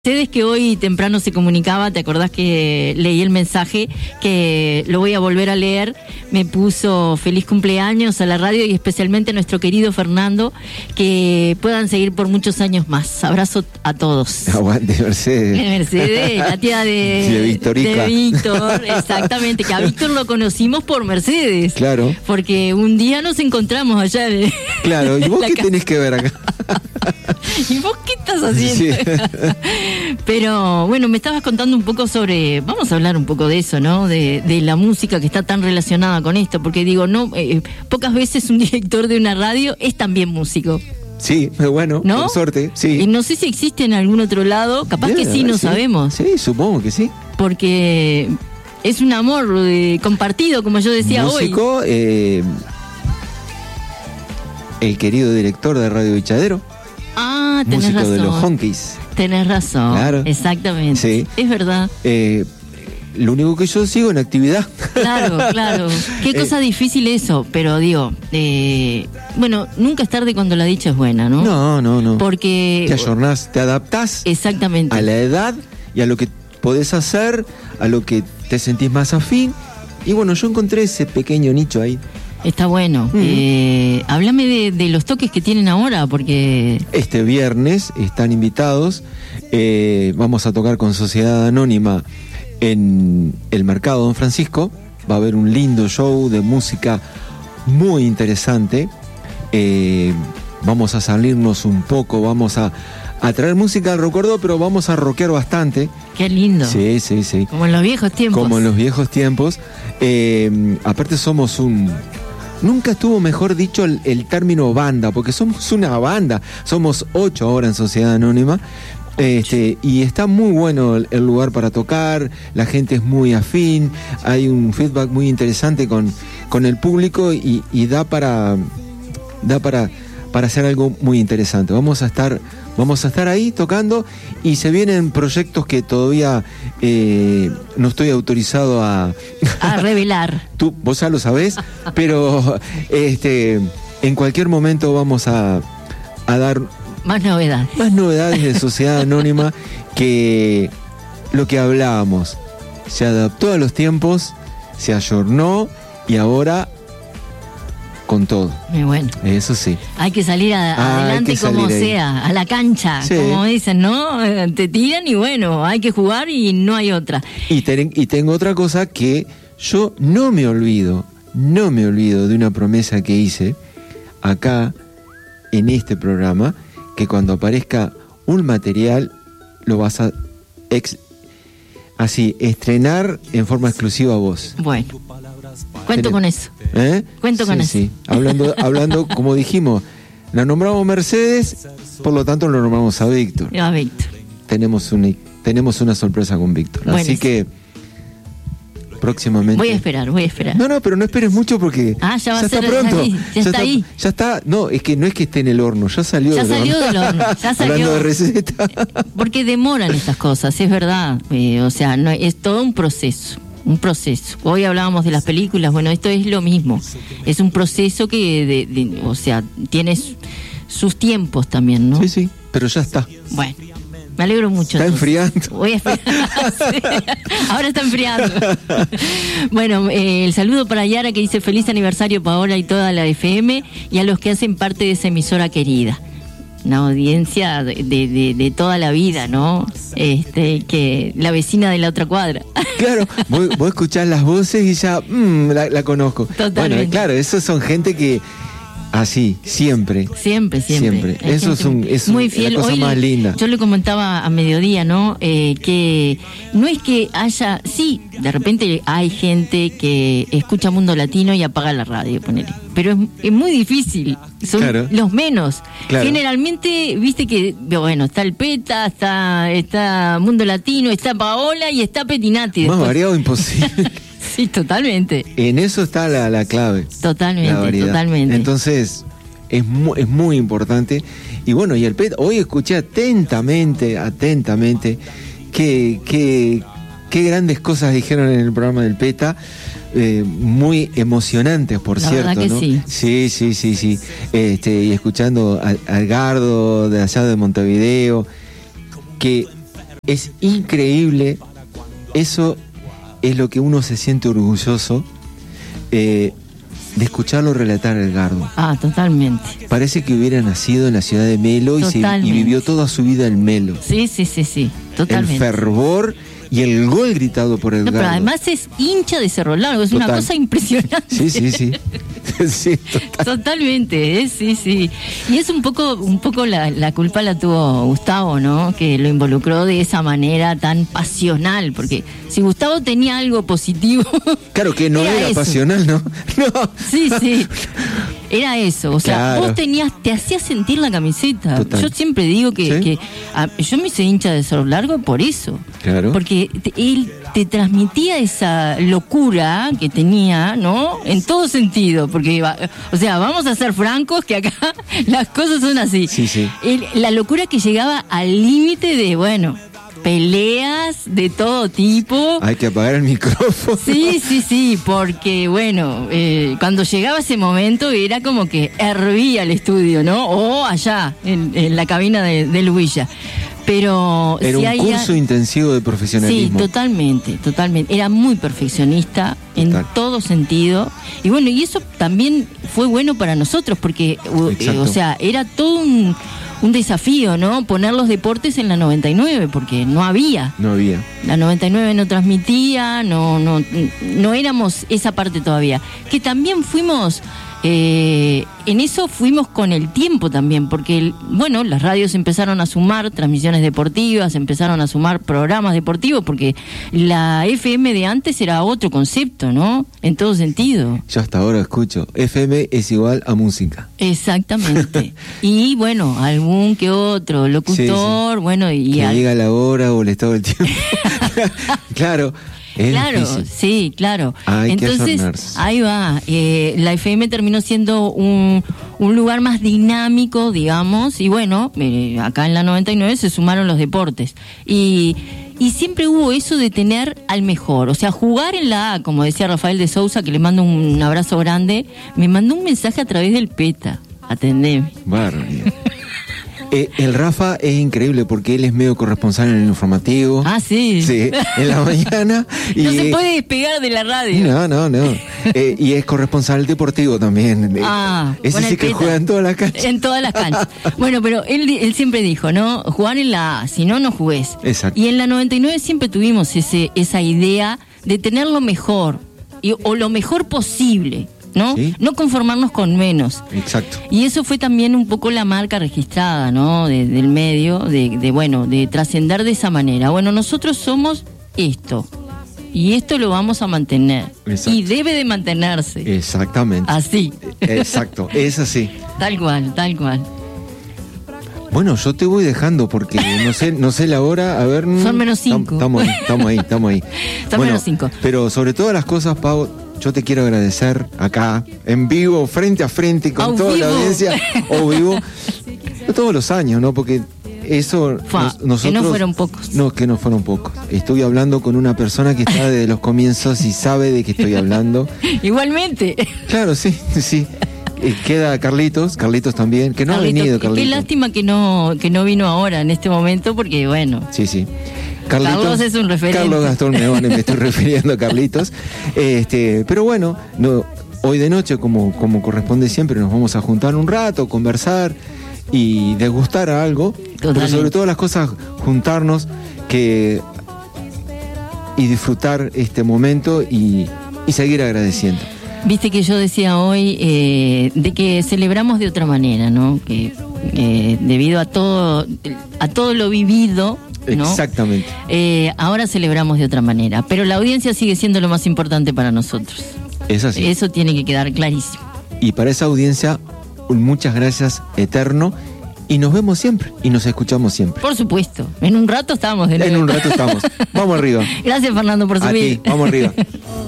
Mercedes, que hoy temprano se comunicaba, ¿te acordás que leí el mensaje? Que lo voy a volver a leer. Me puso feliz cumpleaños a la radio y especialmente a nuestro querido Fernando, que puedan seguir por muchos años más. Abrazo a todos. Aguante, Mercedes. Mercedes, la tía de Víctor, exactamente, que a Víctor lo conocimos por Mercedes. Claro. Porque un día nos encontramos allá en Claro, ¿y vos qué tenés que ver acá? ¿Y vos qué estás haciendo? Sí. Pero bueno, me estabas contando un poco sobre, vamos a hablar un poco de eso, ¿no? De la música que está tan relacionada con esto, porque digo, no, pocas veces un director de una radio es también músico. Sí, bueno, ¿no? Por suerte, sí. Y no sé si existe en algún otro lado, capaz que sí, no sabemos. Sí, supongo que sí. Porque es un amor compartido, como yo decía músico, hoy. El querido director de Radio Bichadero. Ah, tenés músico razón. De los Honkies. Tenés razón, claro. Exactamente. Sí. Es verdad. Lo único que yo sigo en actividad. Claro, claro. Qué cosa difícil eso, pero digo, bueno, nunca es tarde cuando la dicha es buena, ¿no? No. Porque te ayornás, te adaptás. Exactamente. A la edad y a lo que podés hacer, a lo que te sentís más afín. Y bueno, yo encontré ese pequeño nicho ahí. Está bueno. Háblame de los toques que tienen ahora, porque... Este viernes están invitados. Vamos a tocar con Sociedad Anónima en el Mercado Don Francisco. Va a haber un lindo show de música muy interesante. Vamos a salirnos un poco, vamos a traer música al recuerdo, pero vamos a rockear bastante. Qué lindo. Sí. Como en los viejos tiempos. Como en los viejos tiempos. Aparte somos nunca estuvo mejor dicho el término banda, porque somos una banda. Somos 8 ahora en Sociedad Anónima. Y está muy bueno el lugar para tocar. La gente es muy afín. Hay un feedback muy interesante con el público y da para hacer algo muy interesante. Vamos a estar ahí tocando y se vienen proyectos que todavía no estoy autorizado a revelar. Vos ya lo sabés, pero en cualquier momento vamos a dar más novedades. Más novedades de Sociedad Anónima, que lo que hablábamos, se adaptó a los tiempos, se ayornó y ahora con todo. Muy bueno. Eso sí. Hay que salir adelante como sea, a la cancha, sí. Como dicen, ¿no? Te tiran y bueno, hay que jugar y no hay otra. Y tengo otra cosa que yo no me olvido de una promesa que hice acá en este programa, que cuando aparezca un material lo vas a estrenar en forma exclusiva a vos. Bueno. Cuento con eso. Cuento con eso. Sí. Hablando, como dijimos, la nombramos Mercedes, por lo tanto lo nombramos a Víctor. A Víctor. Tenemos una sorpresa con Víctor. Bueno, así que próximamente. Voy a esperar. No, pero no esperes mucho porque ya está pronto. Ya está ahí. Ya está. No, es que no es que esté en el horno, ya salió del horno. Ya salió. Hablando de receta. Porque demoran estas cosas, es verdad. O sea, no es todo un proceso. Hoy hablábamos de las películas, bueno, esto es lo mismo. Es un proceso que, o sea, tiene sus tiempos también, ¿no? Sí, pero ya está. Bueno, me alegro mucho. Está enfriando. Voy a esperar. Sí. Ahora está enfriando. Bueno, el saludo para Yara, que dice feliz aniversario Paola y toda la FM, y a los que hacen parte de esa emisora querida. Una audiencia de toda la vida, ¿no? Que la vecina de la otra cuadra. Claro, vos escuchás las voces y ya la conozco. Totalmente. Bueno, claro, esos son gente que así, siempre. Eso es muy fiel. La cosa más linda. Yo le comentaba a mediodía, ¿no? Que no es que haya, sí, de repente hay gente que escucha Mundo Latino y apaga la radio, ponele. Pero es muy difícil, son los menos. Claro. Generalmente, viste que, bueno, está el Peta, está Mundo Latino, está Paola y está Petinati. Más variado imposible. Sí, totalmente. En eso está la clave. Totalmente. Entonces, es muy importante. Y bueno, y el PETA, hoy escuché atentamente qué grandes cosas dijeron en el programa del PETA. Muy emocionantes, por cierto. La verdad que sí. Sí. Y escuchando a Edgardo de allá de Montevideo, que Es increíble. Eso es lo que uno se siente orgulloso de escucharlo relatar a Edgardo. Ah, totalmente. Parece que hubiera nacido en la ciudad de Melo y vivió toda su vida en Melo. Sí, totalmente. El fervor y el gol gritado por Edgardo. No, pero además es hincha de Cerro Largo, es una cosa impresionante. Sí. Sí, Totalmente, sí. Y es un poco la culpa la tuvo Gustavo, ¿no? Que lo involucró de esa manera tan pasional, porque si Gustavo tenía algo positivo... Claro que no era pasional, ¿no? No. Sí. Era eso, o sea, claro. Vos te hacías sentir la camiseta. Total. Yo siempre digo que yo me hice hincha de Cerro Largo por eso. Claro. Porque él te transmitía esa locura que tenía, ¿no? En todo sentido, porque, o sea, vamos a ser francos que acá las cosas son así. Sí. La locura que llegaba al límite de, bueno, peleas de todo tipo. Hay que apagar el micrófono. Sí, porque bueno, cuando llegaba ese momento era como que hervía el estudio, ¿no? O allá, en la cabina de Luilla. Pero era un curso intensivo de profesionalismo. Sí, totalmente. Era muy perfeccionista en todo sentido. Y bueno, y eso también fue bueno para nosotros, porque, o sea, era todo un desafío, ¿no? Poner los deportes en la 99, porque no había. La 99 no transmitía, no éramos esa parte todavía. Que también fuimos... en eso fuimos con el tiempo también, porque bueno, las radios empezaron a sumar transmisiones deportivas, empezaron a sumar programas deportivos, porque la FM de antes era otro concepto, ¿no? En todo sentido. Yo hasta ahora escucho, FM es igual a música. Exactamente. Y bueno, algún que otro locutor, sí. Bueno, y que diga la hora o el estado del tiempo. Claro. Claro, difícil. Sí, claro. Entonces, ahí va. La FM terminó siendo un lugar más dinámico, digamos, y bueno, acá en la 99 se sumaron los deportes. Y siempre hubo eso de tener al mejor, o sea, jugar en la A, como decía Rafael de Sousa, que le mando un abrazo grande, me mandó un mensaje a través del PETA. Atendeme. Barbaridad. El Rafa es increíble porque él es medio corresponsal en el informativo. Ah, sí. Sí, en la mañana. Y no se puede despegar de la radio. No. Y es corresponsal deportivo también. Ese sí que juega en todas las canchas. En todas las canchas. Bueno, pero él siempre dijo, ¿no? Jugar en la A, si no jugués. Exacto. Y en la 99 siempre tuvimos esa idea de tener lo mejor, o lo mejor posible, ¿no? ¿Sí? No conformarnos con menos. Exacto. Y eso fue también un poco la marca registrada, ¿no? Del medio, de trascender de esa manera. Bueno, nosotros somos esto. Y esto lo vamos a mantener. Exacto. Y debe de mantenerse. Exactamente. Así. Exacto, es así. Tal cual. Bueno, yo te voy dejando porque no sé la hora. A ver. Son -5. Estamos ahí. Son -5. Pero sobre todas las cosas, Pau, yo te quiero agradecer acá, en vivo, frente a frente, con toda la audiencia, o vivo, todos los años, ¿no? Porque eso nosotros... Que no fueron pocos. No, que no fueron pocos. Estoy hablando con una persona que está desde los comienzos y sabe de qué estoy hablando. Igualmente. Claro, sí. Queda Carlitos también, que no ha venido Carlitos. Qué lástima que no vino ahora en este momento, porque bueno. Sí. Carlos es un referente. Carlos Gastón Meone, me estoy refiriendo a Carlitos. Pero bueno, hoy de noche, como corresponde siempre, nos vamos a juntar un rato, conversar y degustar algo. Totalmente. Pero sobre todas las cosas, juntarnos y disfrutar este momento y seguir agradeciendo. Viste que yo decía hoy de que celebramos de otra manera, ¿no? Que debido a todo lo vivido, ¿no? Exactamente. Ahora celebramos de otra manera, pero la audiencia sigue siendo lo más importante para nosotros. Es así. Eso tiene que quedar clarísimo. Y para esa audiencia, muchas gracias, eterno, y nos vemos siempre, y nos escuchamos siempre. Por supuesto, en un rato estamos de nuevo. En un rato estamos. Vamos arriba. Gracias, Fernando, por subir. Aquí, vamos arriba.